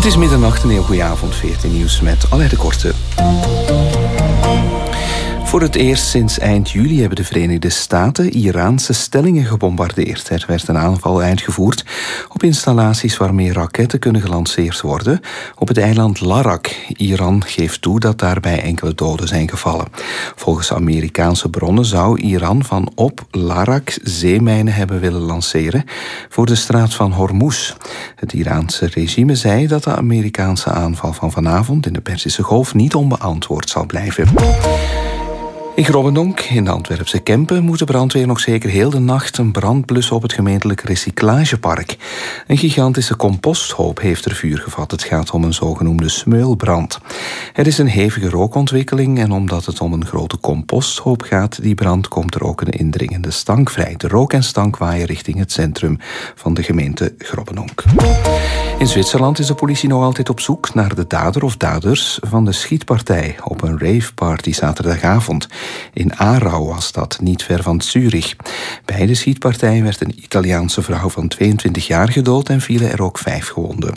Het is middernacht, een heel goede avond, 14 nieuws met Alain de Korte. Voor het eerst sinds eind juli hebben de Verenigde Staten Iraanse stellingen gebombardeerd. Er werd een aanval uitgevoerd op installaties waarmee raketten kunnen gelanceerd worden op het eiland Larak. Iran geeft toe dat daarbij enkele doden zijn gevallen. Volgens Amerikaanse bronnen zou Iran van op Larak zeemijnen hebben willen lanceren voor de straat van Hormuz. Het Iraanse regime zei dat de Amerikaanse aanval van vanavond in de Perzische Golf niet onbeantwoord zal blijven. In Grobbendonk, in de Antwerpse Kempen, moet de brandweer nog zeker heel de nacht een brand blussen op het gemeentelijk recyclagepark. Een gigantische composthoop heeft er vuur gevat. Het gaat om een zogenoemde smeulbrand. Er is een hevige rookontwikkeling en omdat het om een grote composthoop gaat, die brand, komt er ook een indringende stank vrij. De rook en stank waaien richting het centrum van de gemeente Grobbendonk. In Zwitserland is de politie nog altijd op zoek naar de dader of daders van de schietpartij op een raveparty zaterdagavond. In Aarau was dat, niet ver van Zurich. Bij de schietpartij werd een Italiaanse vrouw van 22 jaar gedood en vielen er ook 5 gewonden.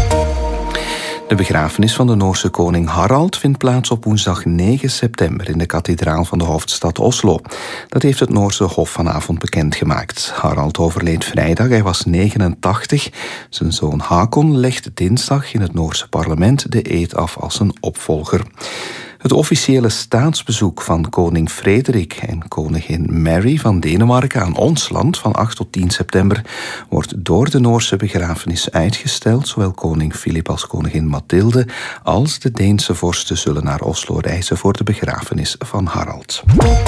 De begrafenis van de Noorse koning Harald vindt plaats op woensdag 9 september in de kathedraal van de hoofdstad Oslo. Dat heeft het Noorse Hof vanavond bekendgemaakt. Harald overleed vrijdag, hij was 89. Zijn zoon Hakon legt dinsdag in het Noorse parlement de eed af als zijn opvolger. Het officiële staatsbezoek van koning Frederik en koningin Mary van Denemarken aan ons land van 8 tot 10 september wordt door de Noorse begrafenis uitgesteld. Zowel koning Filip als koningin Mathilde als de Deense vorsten zullen naar Oslo reizen voor de begrafenis van Harald.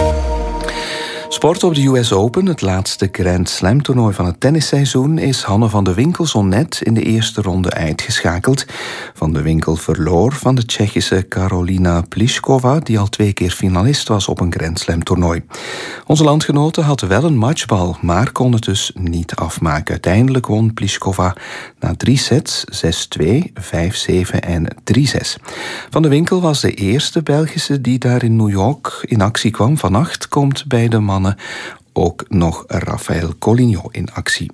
Sport op de US Open, het laatste Grand Slam toernooi van het tennisseizoen, is Hanne van de Winkel zo net in de eerste ronde uitgeschakeld. Van de Winkel verloor van de Tsjechische Karolina Pliskova, die al 2 keer finalist was op een Grand Slam toernooi. Onze landgenote had wel een matchbal, maar kon het dus niet afmaken. Uiteindelijk won Pliskova na 3 sets 6-2, 5-7 en 3-6. Van de Winkel was de eerste Belgische die daar in New York in actie kwam. Vannacht komt bij de mannen ook nog Rafael Collignon in actie.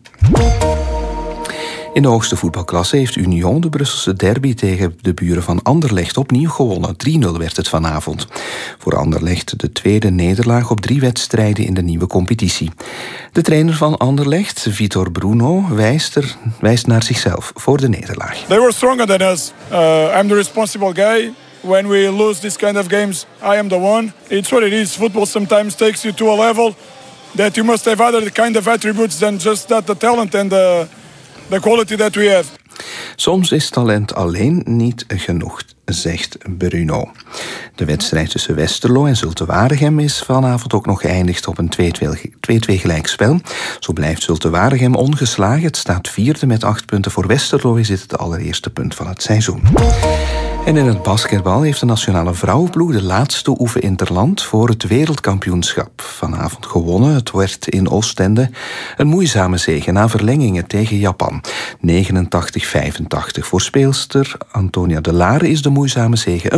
In de hoogste voetbalklasse heeft Union de Brusselse derby tegen de buren van Anderlecht opnieuw gewonnen. 3-0 werd het vanavond. Voor Anderlecht de tweede nederlaag op 3 wedstrijden in de nieuwe competitie. De trainer van Anderlecht, Vitor Bruno, wijst naar zichzelf voor de nederlaag. They were stronger than us. I'm the responsible guy. When we lose this kind of games, I am the one. It's what it is. Football sometimes takes you to a level that you must have other kind of attributes than just that the talent and the quality that we have. Soms is talent alleen niet genoeg, zegt Bruno. De wedstrijd tussen Westerlo en Zulte Waregem is vanavond ook nog geëindigd op een 2-2 gelijkspel. Zo blijft Zulte Waregem ongeslagen. Het staat 4e met 8 punten. Voor Westerlo is dit het allereerste punt van het seizoen. En in het basketbal heeft de nationale vrouwenploeg de laatste oefen interland voor het wereldkampioenschap vanavond gewonnen. Het werd in Oostende een moeizame zege na verlengingen tegen Japan. 89-85. Voor speelster Antonia de Lare is de moeizame zege